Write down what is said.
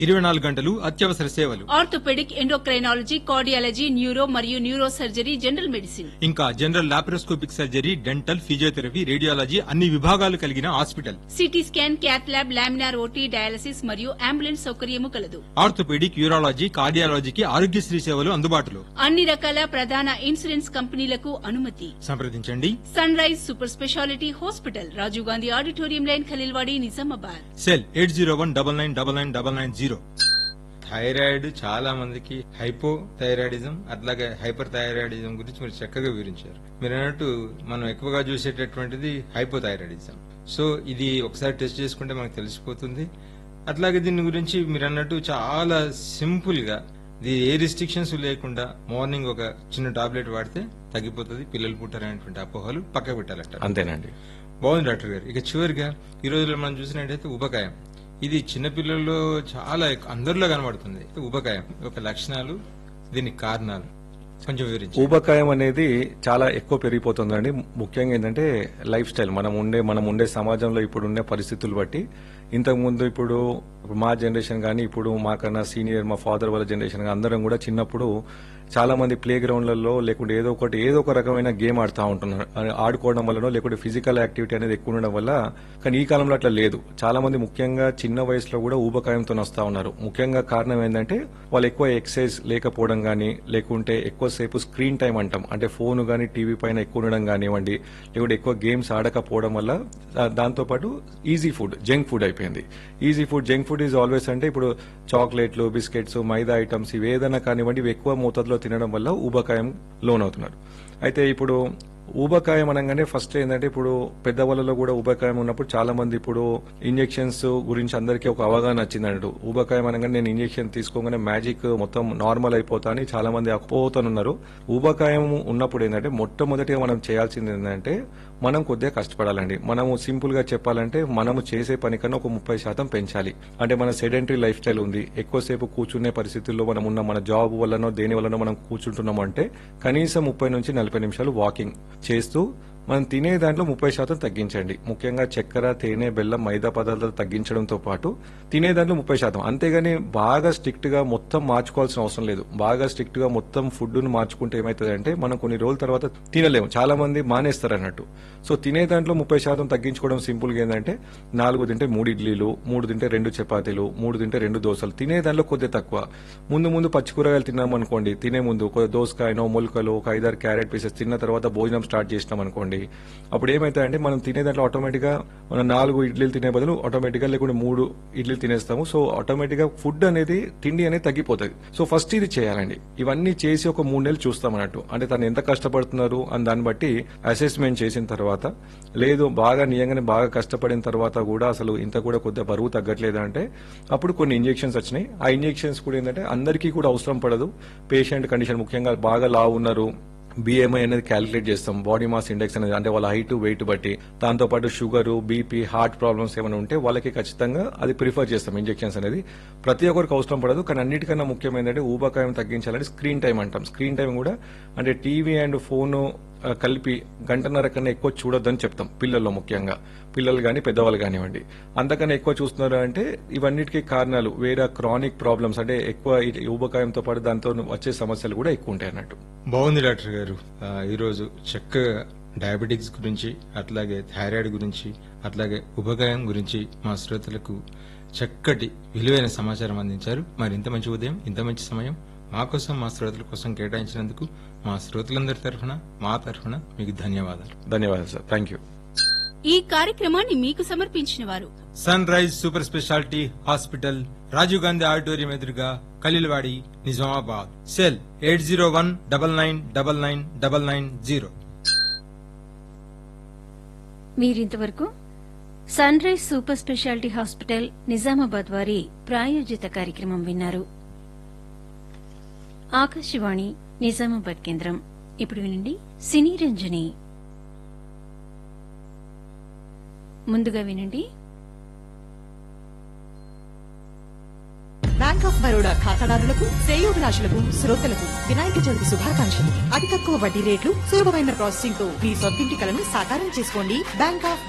24 గంటలు అత్యవసర సేవలు. ఆర్థోపెడిక్, ఎండోక్రైనాలజీ, కార్డియాలజీ, న్యూరో మరియు న్యూరో సర్జరీ, జనరల్ మెడిసిన్, ఇంకా general laparoscopic surgery, dental, physiotherapy, radiology అన్ని విభాగాలు కలిగిన hospital. CT scan, cath lab, laminar OT, dialysis మరియు అంబులెన్స్ సౌకర్యము కలదు. ఆర్థోపెడిక్, యూరాలజీ, కార్డియాలజీకి ఆరోగ్యశ్రీ సేవలు అందుబాటులో. అన్ని రకాల ప్రధాన ఇన్సూరెన్స్ కంపెనీలకు అనుమతి. సంప్రదించండి. Sun rise super speciality hospital, Rajiv Gandhi auditorium line, Khaleelwadi, Nizamabad. Cell 8019999990. Thyroid చాలా మందికి హైపోథైరాయిడిజం అట్లాగే హైపర్ థైరాయిడిజం గురించి మీరు చక్కగా వివరించారు. మీరు అన్నట్టు మనం ఎక్కువగా చూసేటటువంటిది హైపోథైరాయిడిజం. సో ఇది ఒకసారి టెస్ట్ చేసుకుంటే మనకు తెలిసిపోతుంది. అట్లాగే దీని గురించి మీరు అన్నట్టు చాలా సింపుల్ గా ఏ రిస్ట్రిక్షన్స్ లేకుండా మార్నింగ్ ఒక చిన్న టాబ్లెట్ వాడితే తగ్గిపోతుంది, పిల్లలు పుట్టారనేటువంటి అపోహలు పక్కకు పెట్టాలంటారు. అంతేనండి. బాగుంది డాక్టర్ గారు. ఇక చివరిగా ఈ రోజుల్లో మనం చూసినట్టయితే ఉబకాయం, ఇది చిన్నపిల్లల్లో చాలా అందరిలో కనబడుతుంది. ఉబకాయం యొక్క లక్షణాలు, దీనికి కారణాలు కొంచెం వివరించి. ఊబకాయం అనేది చాలా ఎక్కువ పెరిగిపోతుందండి. ముఖ్యంగా ఏంటంటే లైఫ్ స్టైల్, మనం ఉండే సమాజంలో ఇప్పుడు ఉండే పరిస్థితులు బట్టి. ఇంతకుముందు ఇప్పుడు మా జనరేషన్ కానీ ఇప్పుడు మాకన్నా సీనియర్ మా ఫాదర్ వాళ్ళ జనరేషన్ అందరం కూడా చిన్నప్పుడు చాలా మంది ప్లే గ్రౌండ్లలో లేకుంటే ఏదో ఒక రకమైన గేమ్ ఆడుతూ ఉంటున్నారు. ఆడుకోవడం వల్లనో లేకుంటే ఫిజికల్ యాక్టివిటీ అనేది ఎక్కువ ఉండడం వల్ల. కానీ ఈ కాలంలో అట్లా లేదు. చాలా మంది ముఖ్యంగా చిన్న వయసులో కూడా ఊబకాయంతో వస్తూ ఉన్నారు. ముఖ్యంగా కారణం ఏంటంటే వాళ్ళు ఎక్కువ ఎక్సర్సైజ్ లేకపోవడం కానీ, లేకుంటే ఎక్కువసేపు స్క్రీన్ టైం అంటాం, అంటే ఫోన్ కానీ టీవీ పైన ఎక్కువ ఉండడం కానివ్వండి, లేకుంటే ఎక్కువ గేమ్స్ ఆడకపోవడం వల్ల. దాంతోపాటు ఈజీ ఫుడ్, జంక్ ఫుడ్ అయిపోయింది. Easy food, junk food is always అంటే ఇప్పుడు చాక్లెట్లు, బిస్కెట్స్, మైదా ఐటమ్స్ ఇవి ఏదైనా కానివ్వండి ఇవి ఎక్కువ మోతాదులో తినడం వల్ల ఊబకాయం లోనవుతున్నారు. అయితే ఇప్పుడు ఊబకాయం అనగానే ఫస్ట్ ఏంటంటే ఇప్పుడు పెద్దవాళ్ళలో కూడా ఊబకాయం ఉన్నప్పుడు చాలా మంది ఇప్పుడు ఇంజెక్షన్స్ గురించి అందరికీ ఒక అవగాహన వచ్చిందన్నట్టు. ఊబకాయం అనగానే నేను ఇంజెక్షన్ తీసుకోగానే మ్యాజిక్ మొత్తం నార్మల్ అయిపోతా అని చాలా మంది అపోతున్నారు. ఊబకాయం ఉన్నప్పుడు ఏంటంటే మొట్టమొదటిగా మనం చేయాల్సింది ఏంటంటే మనం కొద్దిగా కష్టపడాలండి. మనము సింపుల్ గా చెప్పాలంటే మనము చేసే పని కన్నా ఒక 30% పెంచాలి. అంటే మన సెడెంటరీ లైఫ్ స్టైల్ ఉంది, ఎక్కువసేపు కూర్చునే పరిస్థితుల్లో మనం ఉన్న మన జాబ్ వల్లనో దేని వల్లనో మనం కూర్చుంటున్నాం అంటే కనీసం 30 నుంచి 40 నిమిషాలు వాకింగ్ చేస్తూ మనం తినే దాంట్లో 30% తగ్గించండి. ముఖ్యంగా చక్కెర, తేనె, బెల్లం, మైదా పదార్థాలు తగ్గించడంతో పాటు తినే దాంట్లో 30%. అంతేగాని బాగా స్ట్రిక్ట్ గా మొత్తం మార్చుకోవాల్సిన అవసరం లేదు. బాగా స్ట్రిక్ట్ గా మొత్తం ఫుడ్ ను మార్చుకుంటే ఏమవుతుందంటే మనం కొన్ని రోజుల తర్వాత తినలేము. చాలా మంది మానేస్తారు అన్నట్టు. సో తినే దాంట్లో 30% తగ్గించుకోవడం సింపుల్ గా ఏంటంటే 4 తింటే 3 ఇడ్లీలు, 3 తింటే 2 చపాతీలు, 3 తింటే 2 దోశలు. తినే దాంట్లో కొద్దిగా తక్కువ. ముందు పచ్చి కూరగాయలు తిన్నాం అనుకోండి, తినే ముందు ఒక దోసకాయనో మొలకలు ఒక 5-6 క్యారెట్ పీసెస్ తిన్న తర్వాత భోజనం స్టార్ట్ చేసినాం అనుకోండి, అప్పుడు ఏమైతుందంటే మనం తినే దాంట్లో ఆటోమేటిక్ గా మనం 4 ఇడ్లీలు తినే బదులు ఆటోమేటిక్ గా లేకుంటే 3 ఇడ్లీలు తినేస్తాము. సో ఆటోమేటిక్ గా ఫుడ్ అనేది తిండి అనేది తగ్గిపోతుంది. సో ఫస్ట్ ఇది చేయాలండి. ఇవన్నీ చేసి ఒక 3 నెలలు చూస్తాం అన్నట్టు. అంటే తను ఎంత కష్టపడుతున్నారు అని దాన్ని బట్టి అసెస్మెంట్ చేసిన తర్వాత, లేదు బాగా నిజంగానే బాగా కష్టపడిన తర్వాత కూడా అసలు ఇంత కూడా కొద్దిగా బరువు తగ్గట్లేదు అంటే అప్పుడు కొన్ని ఇంజెక్షన్స్ వచ్చినాయి. ఆ ఇంజెక్షన్స్ కూడా ఏంటంటే అందరికీ కూడా అవసరం పడదు. పేషెంట్ కండిషన్, ముఖ్యంగా బాగా లావు ఉన్నారు, BMI అనేది క్యాలిక్యులేట్ చేస్తాం, బాడీ మాస్ ఇండెక్స్ అనేది, అంటే వాళ్ళ హైట్ వెయిట్ బట్టి. దాంతోపాటు షుగర్, బీపీ, హార్ట్ ప్రాబ్లమ్స్ ఏమైనా ఉంటే వాళ్ళకి ఖచ్చితంగా అది ప్రిఫర్ చేస్తాం. ఇంజెక్షన్స్ అనేది ప్రతి ఒక్కరికి అవసరం పడదు. కానీ అన్నిటికన్నా ముఖ్యం ఏంటంటే ఊబకాయం తగ్గించాలంటే స్క్రీన్ టైం అంటాం. స్క్రీన్ టైం కూడా అంటే టీవీ అండ్ ఫోన్ కలిపి 1.5 కన్నా ఎక్కువ చూడొద్దని చెప్తాం పిల్లల్లో. ముఖ్యంగా పిల్లలు కానీ పెద్దవాళ్ళు కానివ్వండి. అంతకన్నా ఎక్కువ చూస్తున్నారు అంటే ఇవన్నిటికీ కారణాలు వేరే క్రానిక్ ప్రాబ్లమ్స్, అంటే ఎక్కువ ఊబకాయంతో పాటు దాంతో వచ్చే సమస్యలు కూడా ఎక్కువ ఉంటాయి అన్నట్టు. బాగుంది డాక్టర్ గారు. ఈరోజు చక్కగా డయాబెటిక్స్ గురించి, అట్లాగే థైరాయిడ్ గురించి, అట్లాగే ఉబకాయం గురించి మా శ్రోతలకు చక్కటి విలువైన సమాచారం అందించారు. మరి ఇంత మంచి ఉదయం, ఇంత మంచి సమయం మా కోసం, మా శ్రోతల కోసం కేటాయించినందుకు మా శ్రోతలందరి తరఫున, మా తరఫున మీకు ధన్యవాదాలు. ధన్యవాదాలు సార్. Thank you. ఈ కార్యక్రమాన్ని మీకు సమర్పించిన వారు sun rise super speciality hospital, Rajiv Gandhi auditorium ఎదురుగా, ఖలీల్వాడి, నిజామాబాద్. సెల్ 8019999990. మీరింతవరకు sun rise super speciality hospital Nizamabad వారి ప్రాయోజిత కార్యక్రమం విన్నారు. ఆకాశవాణి నిజామాబాద్ కేంద్రం. ఇప్పుడు వినండి సినీ రంజని. ముందుగా వినండి బ్యాంక్ ఆఫ్ బరోడా ఖాతాదారులకు, శ్రేయోభిలాషులకు, శ్రోతలకు వినాయక చవితి శుభాకాంక్షలు. అతి తక్కువ వడ్డీ రేట్లు, సులభమైన ప్రాసెసింగ్ తో మీ సొంతింటి కలను సాకారం చేసుకోండి. Bank of